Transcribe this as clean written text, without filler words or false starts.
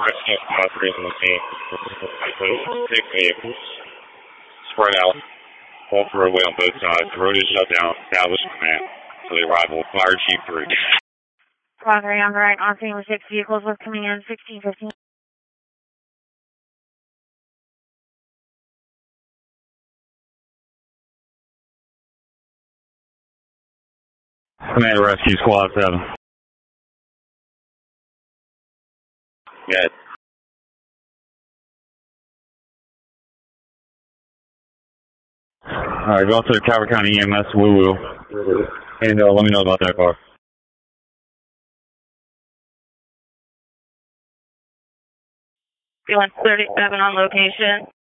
Rescue squad on the scene. 6 vehicles. Spread out. Off roadway on both sides. The road is shut down. Established command. For the arrival of Fire Chief 3. Squad 3 on the right. On scene with 6 vehicles. What's coming in? 1615. Command Rescue Squad 7. Yes. Alright, go out to the Calvert County EMS Woo-Woo. And let me know about that car. Feeling 37 on location.